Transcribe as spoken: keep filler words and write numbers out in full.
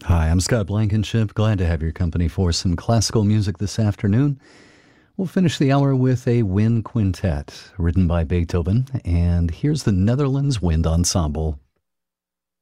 Hi, I'm Scott Blankenship. Glad to have your company for some classical music this afternoon. We'll finish the hour with a wind quintet written by Beethoven, and here's the Netherlands Wind Ensemble.